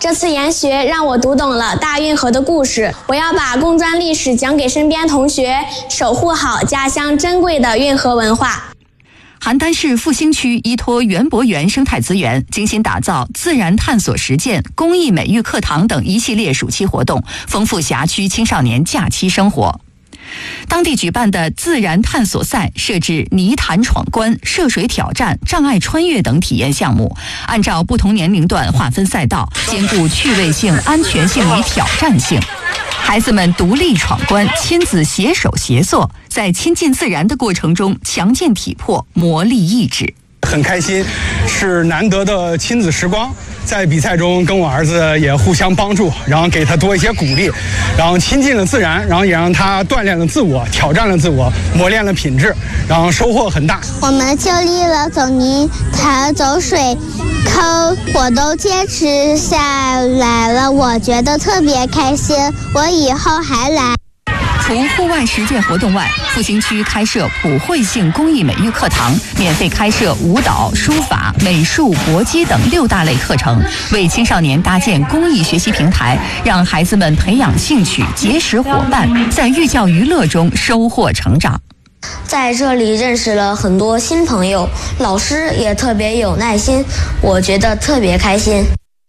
这次研学让我读懂了大运河的故事，我要把工专历史讲给身边同学，守护好家乡珍贵的运河文化。 邯郸市复兴区依托园博园生态资源，精心打造自然探索实践、公益美育课堂等一系列暑期活动，丰富辖区青少年假期生活。当地举办的自然探索赛设置泥潭闯关、涉水挑战、障碍穿越等体验项目，按照不同年龄段划分赛道，兼顾趣味性、安全性与挑战性。孩子们独立闯关，亲子携手协作，在亲近自然的过程中强健体魄，磨砺意志。 很开心，是难得的亲子时光。在比赛中跟我儿子也互相帮助，然后给他多一些鼓励，然后亲近了自然，然后也让他锻炼了自我，挑战了自我，磨练了品质，然后收获很大。 我们经历了走泥潭、走水坑，我都坚持下来了，我觉得特别开心，我以后还来。 除户外实践活动外，复兴区开设普惠性公益美育课堂，免费开设舞蹈、书法、美术、搏击等6大类课程，为青少年搭建公益学习平台，让孩子们培养兴趣、结识伙伴，在寓教于乐中收获成长。 在这里认识了很多新朋友，老师也特别有耐心，我觉得特别开心。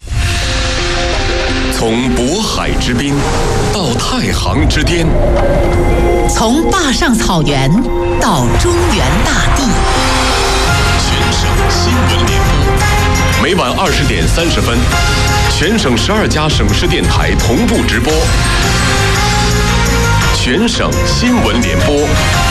从渤海之滨到太行之巅， 从坝上草原到中原大地， 全省新闻联播，每晚20点30分，全省12家省市电台同步直播，全省新闻联播。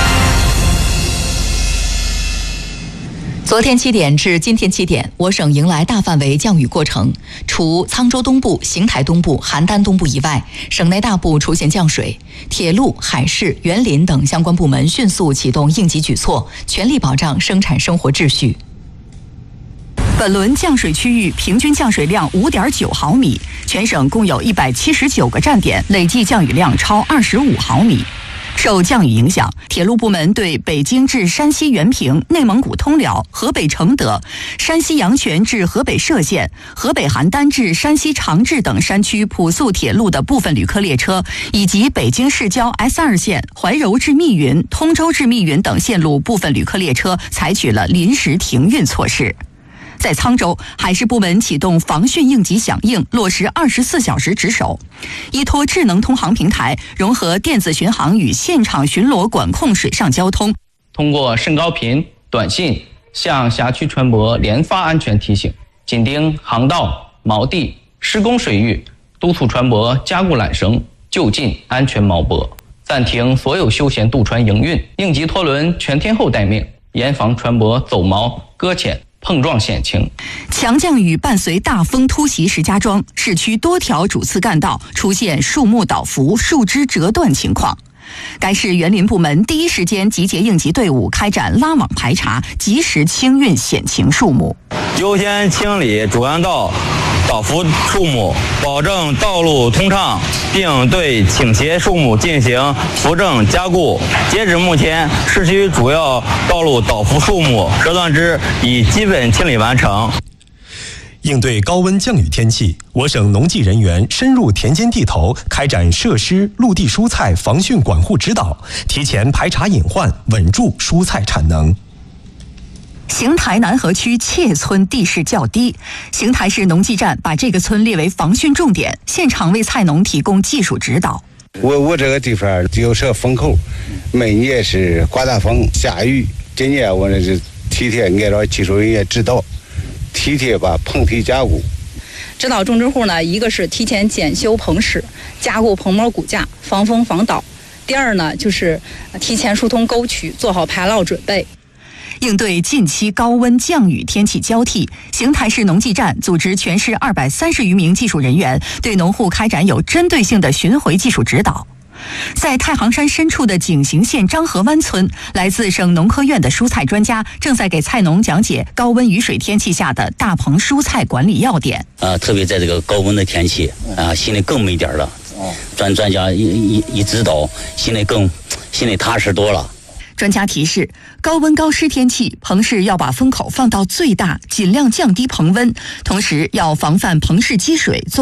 昨天7点至今天7点，我省迎来大范围降雨过程，除沧州东部、邢台东部、邯郸东部以外，省内大部出现降水。铁路、海事、园林等相关部门迅速启动应急举措，全力保障生产生活秩序。本轮降水区域平均降水量5.9毫米，全省共有179个站点，累计降雨量超25毫米。受降雨影响，铁路部门对北京至山西原平、内蒙古通辽、河北承德、山西阳泉至河北歙县、河北邯郸至山西长治等山区普速铁路的部分旅客列车，以及北京市郊 S2 线怀柔至密云、通州至密云等线路部分旅客列车采取了临时停运措施。在沧州，海事部门启动防汛应急响应，落实24小时值守，依托智能通航平台，融合电子巡航与现场巡逻管控水上交通， 通过甚高频短信向辖区船舶连发安全提醒，紧盯航道、锚地、施工水域，督促船舶加固缆绳，就近安全锚泊，暂停所有休闲渡船营运，应急拖轮全天候待命，严防船舶走锚、搁浅、碰撞险情。 强降雨伴随大风突袭石家庄，市区多条主次干道出现树木倒伏、树枝折断情况。该市园林部门第一时间集结应急队伍，开展拉网排查，及时清运险情树木， 优先清理主干道倒伏树木，保证道路通畅，并对倾斜树木进行扶正加固。截止目前，市区主要道路倒伏树木折断枝已基本清理完成。 应对高温降雨天气，我省农技人员深入田间地头，开展设施、陆地蔬菜防汛管护指导，提前排查隐患，稳住蔬菜产能。邢台南河区切村地势较低，邢台市农技站把这个村列为防汛重点，现场为菜农提供技术指导。 我这个地方就是风口，每年是刮大风下雨，今年我这是提前挨着技术人员指导，提前把棚体加固。 指导种植户呢，一个是提前检修棚室，加固棚膜骨架，防风防倒；第二呢，就是提前疏通沟渠，做好排涝准备。 应对近期高温降雨天气交替，邢台市农技站组织全市230余名技术人员，对农户开展有针对性的巡回技术指导。在太行山深处的井陉县张河湾村，来自省农科院的蔬菜专家正在给菜农讲解高温雨水天气下的大棚蔬菜管理要点。 特别在这个高温的天气心里更没点了。专家一指导，心里踏实多了。 专家提示，高温高湿天气，棚室要把风口放到最大，尽量降低棚温，同时要防范棚室积水。